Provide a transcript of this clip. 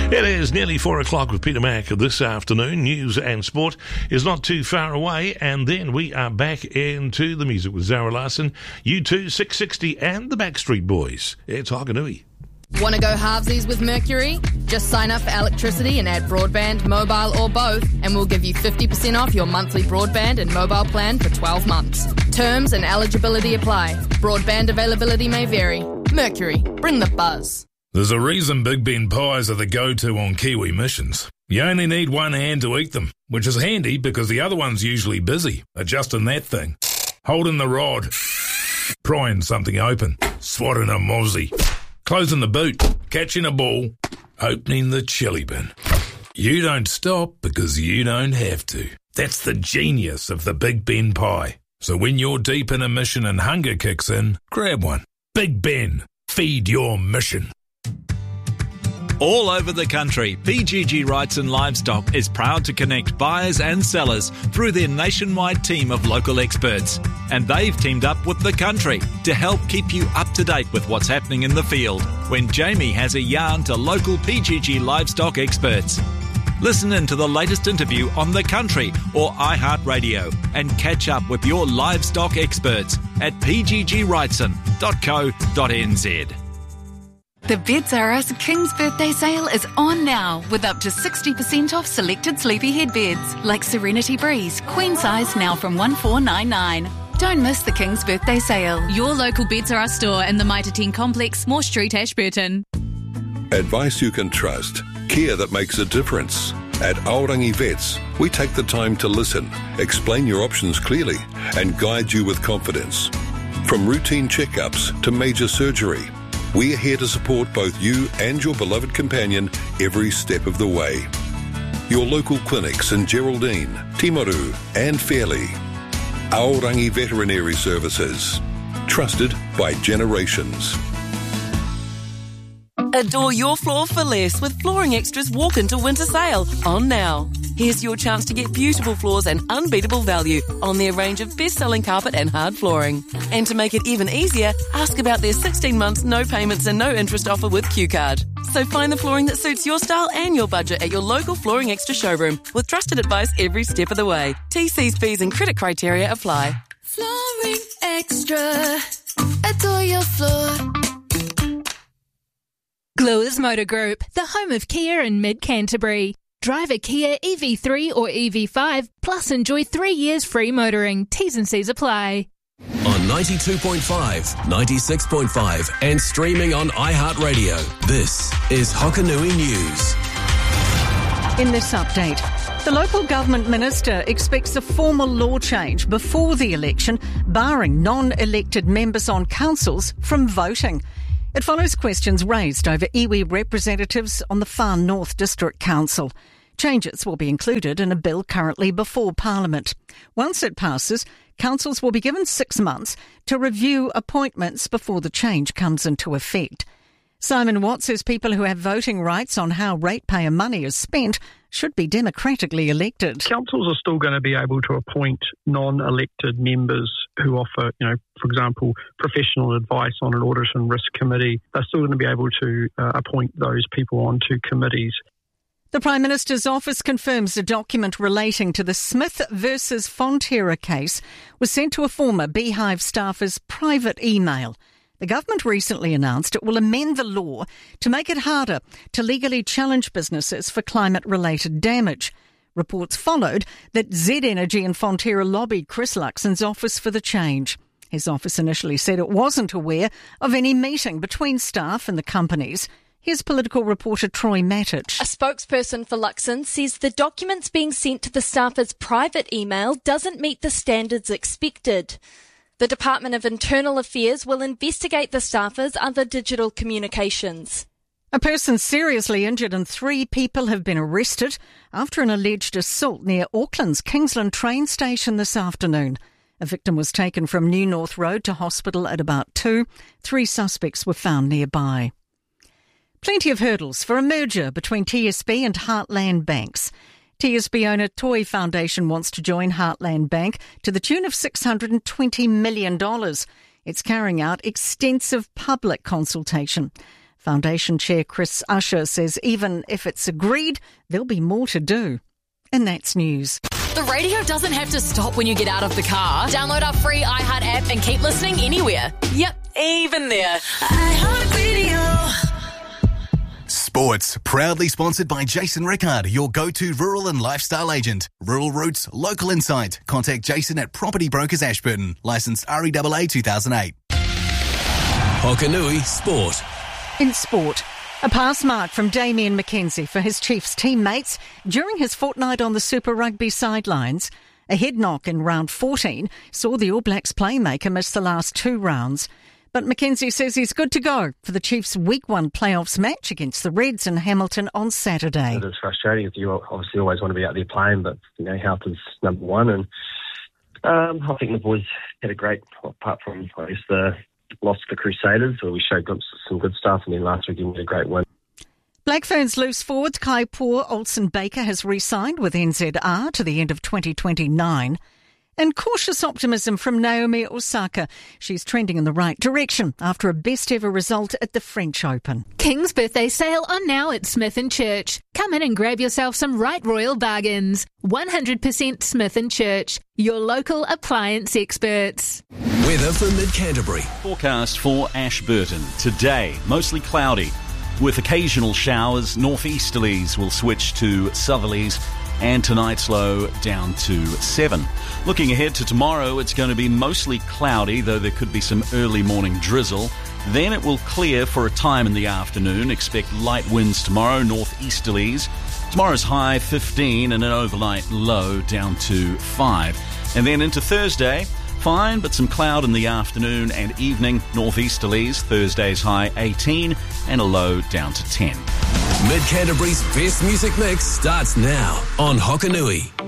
It is nearly 4 o'clock with Peter Mack this afternoon. News and sport is not too far away, and then we are back into the music with Zara Larsson, U2, 660 and the Backstreet Boys. It's Hokanui. Want to go halvesies with Mercury? Just sign up for electricity and add broadband, mobile or both, and we'll give you 50% off your monthly broadband and mobile plan for 12 months. Terms and eligibility apply. Broadband availability may vary. Mercury, bring the buzz. There's a reason Big Ben pies are the go-to on Kiwi missions. You only need one hand to eat them, which is handy because the other one's usually busy adjusting that thing, holding the rod, prying something open, swatting a mozzie, closing the boot, catching a ball, opening the chili bin. You don't stop because you don't have to. That's the genius of the Big Ben pie. So when you're deep in a mission and hunger kicks in, grab one. Big Ben, feed your mission. All over the country, PGG Wrightson Livestock is proud to connect buyers and sellers through their nationwide team of local experts. And they've teamed up with the country to help keep you up to date with what's happening in the field when Jamie has a yarn to local PGG Livestock experts. Listen in to the latest interview on The Country or iHeartRadio and catch up with your livestock experts at pggwrightson.co.nz. The Beds R Us King's Birthday Sale is on now with up to 60% off selected sleepy headbeds like Serenity Breeze, queen size now from $1,499. Don't miss the King's Birthday Sale. Your local Beds R Us store in the Mitre 10 complex, Moore Street, Ashburton. Advice you can trust. Care that makes a difference. At Aorangi Vets, we take the time to listen, explain your options clearly, and guide you with confidence. From routine checkups to major surgery, we're here to support both you and your beloved companion every step of the way. Your local clinics in Geraldine, Timaru and Fairley. Aorangi Veterinary Services. Trusted by generations. Adore your floor for less with Flooring Extra's Walk Into Winter Sale on now. Here's your chance to get beautiful floors and unbeatable value on their range of best-selling carpet and hard flooring. And to make it even easier, ask about their 16 months no payments and no interest offer with QCard. So find the flooring that suits your style and your budget at your local Flooring Extra showroom with trusted advice every step of the way. TC's fees and credit criteria apply. Flooring Extra. Adore your floor. Gluers Motor Group, the home of Kia in mid-Canterbury. Drive a Kia EV3 or EV5, plus enjoy 3 years free motoring. T's and C's apply. On 92.5, 96.5 and streaming on iHeartRadio, this is Hokanui News. In this update, the local government minister expects a formal law change before the election, barring non-elected members on councils from voting. It follows questions raised over iwi representatives on the Far North District Council. Changes will be included in a bill currently before Parliament. Once it passes, councils will be given 6 months to review appointments before the change comes into effect. Simon Watt says people who have voting rights on how ratepayer money is spent should be democratically elected. Councils are still going to be able to appoint non-elected members who offer, for example, professional advice on an audit and risk committee. They're still going to be able to appoint those people onto committees. The Prime Minister's office confirms a document relating to the Smith versus Fonterra case was sent to a former Beehive staffer's private email. The government recently announced it will amend the law to make it harder to legally challenge businesses for climate-related damage. Reports followed that Z Energy and Fonterra lobbied Chris Luxon's office for the change. His office initially said it wasn't aware of any meeting between staff and the companies. Here's political reporter Troy Mattich. A spokesperson for Luxon says the documents being sent to the staffer's private email doesn't meet the standards expected. The Department of Internal Affairs will investigate the staffer's other digital communications. A person seriously injured and 3 people have been arrested after an alleged assault near Auckland's Kingsland train station this afternoon. A victim was taken from New North Road to hospital at about 2. 3 suspects were found nearby. Plenty of hurdles for a merger between TSB and Heartland Banks. TSB owner Toi Foundation wants to join Heartland Bank to the tune of $620 million. It's carrying out extensive public consultation. Foundation Chair Chris Usher says even if it's agreed, there'll be more to do. And that's news. The radio doesn't have to stop when you get out of the car. Download our free iHeart app and keep listening anywhere. Yep, even there. iHeart Radio. Sports, proudly sponsored by Jason Rickard, your go-to rural and lifestyle agent. Rural Roots, local insight. Contact Jason at Property Brokers Ashburton. Licensed REAA 2008. Hokanui Sport. In sport, a pass mark from Damien McKenzie for his Chiefs teammates during his fortnight on the Super Rugby sidelines. A head knock in round 14 saw the All Blacks playmaker miss the last 2 rounds. But McKenzie says he's good to go for the Chiefs' Week 1 playoffs match against the Reds in Hamilton on Saturday. It is frustrating. You obviously always want to be out there playing, but health is number one. And I think the boys had a great, apart from I guess the loss to the Crusaders, where we showed some good stuff, and then last week we had a great win. Black Ferns loose forward Kaipor Olsen-Baker has re-signed with NZR to the end of 2029. And cautious optimism from Naomi Osaka. She's trending in the right direction after a best-ever result at the French Open. King's birthday sale on now at Smith & Church. Come in and grab yourself some right royal bargains. 100% Smith & Church, your local appliance experts. Weather for Mid-Canterbury. Forecast for Ashburton. Today, mostly cloudy, with occasional showers. Northeasterlies will switch to southerlies, and tonight's low down to 7. Looking ahead to tomorrow, it's going to be mostly cloudy, though there could be some early morning drizzle. Then it will clear for a time in the afternoon. Expect light winds tomorrow, northeasterlies. Tomorrow's high 15 and an overnight low down to 5. And then into Thursday, fine, but some cloud in the afternoon and evening, northeasterlies. Thursday's high 18 and a low down to 10. Mid-Canterbury's best music mix starts now on Hokanui.